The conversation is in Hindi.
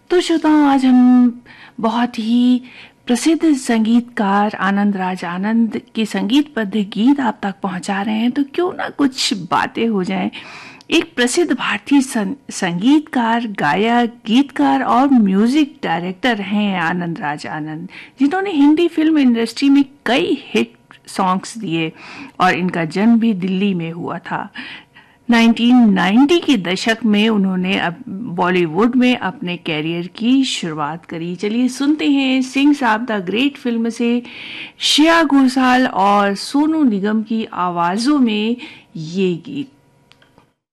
तो श्रोताओं, आज हम बहुत ही प्रसिद्ध संगीतकार आनंद राज आनंद के संगीतबद्ध गीत आप तक पहुंचा रहे हैं। तो क्यों ना कुछ बातें हो जाएं। एक प्रसिद्ध भारतीय संगीतकार, गायक, गीतकार और म्यूजिक डायरेक्टर हैं आनंद राज आनंद, जिन्होंने हिंदी फिल्म इंडस्ट्री में कई हिट सॉन्ग्स दिए और इनका जन्म भी दिल्ली में हुआ था। 1990 के दशक में उन्होंने अब बॉलीवुड में अपने कैरियर की शुरुआत करी। चलिए सुनते हैं सिंह साहब द ग्रेट फिल्म से श्रेया घोषाल और सोनू निगम की आवाजों में ये गीत।